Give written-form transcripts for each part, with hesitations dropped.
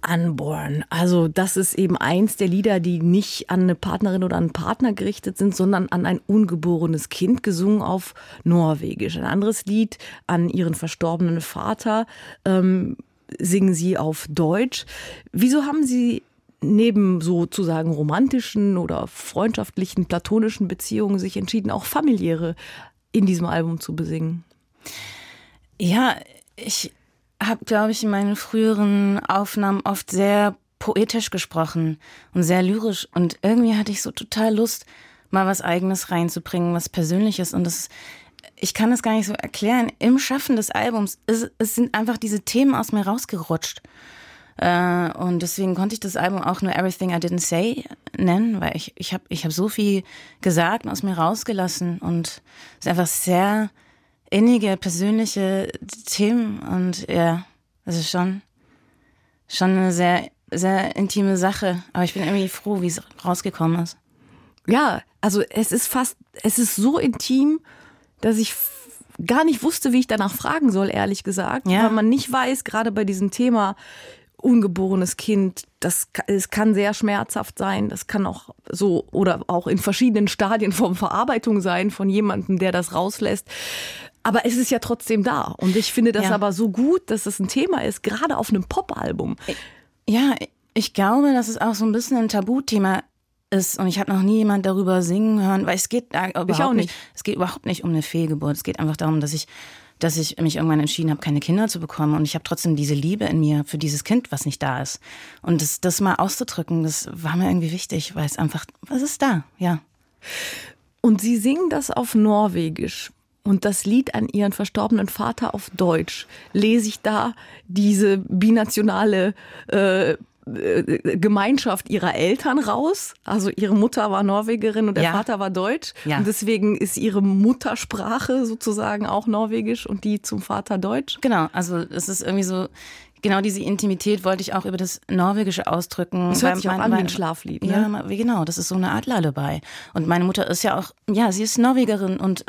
Unborn. Also das ist eben eins der Lieder, die nicht an eine Partnerin oder einen Partner gerichtet sind, sondern an ein ungeborenes Kind, gesungen auf Norwegisch. Ein anderes Lied an ihren verstorbenen Vater singen sie auf Deutsch. Wieso haben Sie neben sozusagen romantischen oder freundschaftlichen, platonischen Beziehungen sich entschieden, auch familiäre in diesem Album zu besingen? Ja, ich habe, glaube ich, in meinen früheren Aufnahmen oft sehr poetisch gesprochen und sehr lyrisch. Und irgendwie hatte ich so total Lust, mal was Eigenes reinzubringen, was Persönliches. Und ich kann das gar nicht so erklären. Im Schaffen des Albums, es sind einfach diese Themen aus mir rausgerutscht. Und deswegen konnte ich das Album auch nur Everything I Didn't Say nennen, weil ich hab so viel gesagt und aus mir rausgelassen. Und es ist einfach sehr innige, persönliche Themen und ja, es ist schon eine sehr, sehr intime Sache. Aber ich bin irgendwie froh, wie es rausgekommen ist. Ja, also es ist so intim, dass ich gar nicht wusste, wie ich danach fragen soll, ehrlich gesagt. Ja. Weil man nicht weiß, gerade bei diesem Thema ungeborenes Kind, es kann sehr schmerzhaft sein, das kann auch so oder auch in verschiedenen Stadien von Verarbeitung sein von jemandem, der das rauslässt. Aber es ist ja trotzdem da. Und ich finde das aber so gut, dass es ein Thema ist, gerade auf einem Popalbum. Ja, ich glaube, dass es auch so ein bisschen ein Tabuthema ist. Und ich habe noch nie jemand darüber singen hören, weil es geht überhaupt nicht um eine Fehlgeburt. Es geht einfach darum, dass ich mich irgendwann entschieden habe, keine Kinder zu bekommen. Und ich habe trotzdem diese Liebe in mir für dieses Kind, was nicht da ist. Und das mal auszudrücken, das war mir irgendwie wichtig, weil es einfach, was ist da? Ja. Und Sie singen das auf Norwegisch. Und das Lied an Ihren verstorbenen Vater auf Deutsch. Lese ich da diese binationale Gemeinschaft ihrer Eltern raus? Also ihre Mutter war Norwegerin und der Vater war Deutsch. Ja. Und deswegen ist ihre Muttersprache sozusagen auch Norwegisch und die zum Vater Deutsch? Genau, also es ist irgendwie so, genau diese Intimität wollte ich auch über das Norwegische ausdrücken. Das hört sich auch an wie ein Schlaflied, ne? Ja, genau, das ist so eine Art Lullaby. Und meine Mutter ist ja auch, sie ist Norwegerin und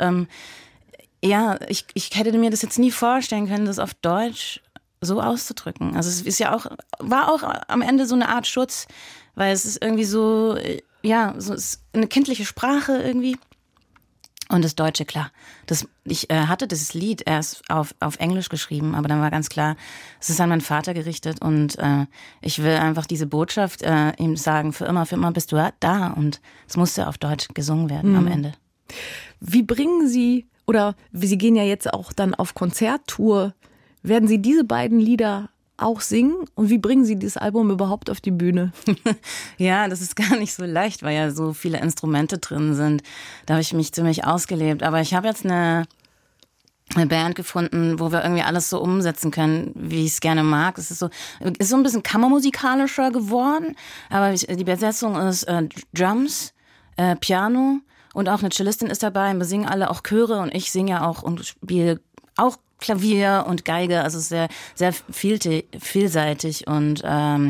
ich hätte mir das jetzt nie vorstellen können, das auf Deutsch so auszudrücken. Also es ist war auch am Ende so eine Art Schutz, weil es ist irgendwie so, so ist eine kindliche Sprache irgendwie. Und das Deutsche, klar. Ich hatte dieses Lied erst auf Englisch geschrieben, aber dann war ganz klar, es ist an meinen Vater gerichtet und ich will einfach diese Botschaft ihm sagen, für immer bist du da, und es musste auf Deutsch gesungen werden am Ende. Wie bringen Sie, oder Sie gehen ja jetzt auch dann auf Konzerttour, werden Sie diese beiden Lieder auch singen? Und wie bringen Sie dieses Album überhaupt auf die Bühne? Ja, das ist gar nicht so leicht, weil ja so viele Instrumente drin sind. Da habe ich mich ziemlich ausgelebt. Aber ich habe jetzt eine Band gefunden, wo wir irgendwie alles so umsetzen können, wie ich es gerne mag. Es ist so ein bisschen kammermusikalischer geworden. Aber die Besetzung ist Drums, Piano und auch eine Cellistin ist dabei. Wir singen alle auch Chöre und ich singe ja auch und spiele auch Klavier und Geige, also sehr, sehr vielseitig und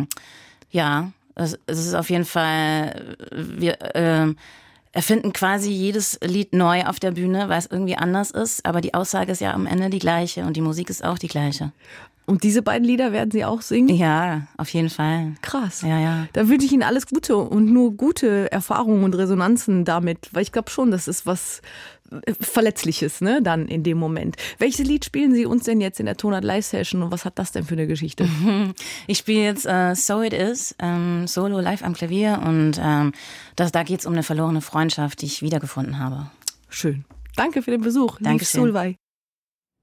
es ist auf jeden Fall, wir erfinden quasi jedes Lied neu auf der Bühne, weil es irgendwie anders ist, aber die Aussage ist ja am Ende die gleiche und die Musik ist auch die gleiche. Und diese beiden Lieder werden Sie auch singen? Ja, auf jeden Fall. Krass. Ja. Da wünsche ich Ihnen alles Gute und nur gute Erfahrungen und Resonanzen damit, weil ich glaube schon, das ist was Verletzliches, ne, dann in dem Moment. Welches Lied spielen Sie uns denn jetzt in der Tonart Live Session und was hat das denn für eine Geschichte? Ich spiele jetzt So It Is, Solo live am Klavier und da geht es um eine verlorene Freundschaft, die ich wiedergefunden habe. Schön. Danke für den Besuch. Dankeschön. Liv Solveig.